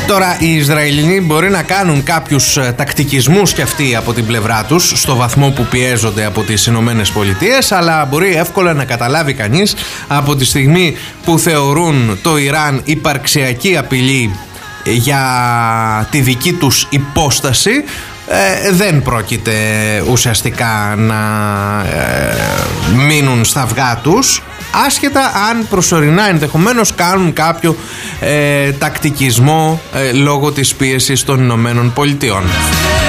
Τώρα οι Ισραηλινοί μπορεί να κάνουν κάποιους τακτικισμούς και αυτοί από την πλευρά τους, στο βαθμό που πιέζονται από τις Ηνωμένες Πολιτείες, αλλά μπορεί εύκολα να καταλάβει κανείς από τη στιγμή που θεωρούν το Ιράν υπαρξιακή απειλή για τη δική τους υπόσταση, δεν πρόκειται ουσιαστικά να μείνουν στα αυγά τους, άσχετα αν προσωρινά ενδεχομένως κάνουν κάποιο τακτικισμό λόγω της πίεσης των Ηνωμένων Πολιτειών.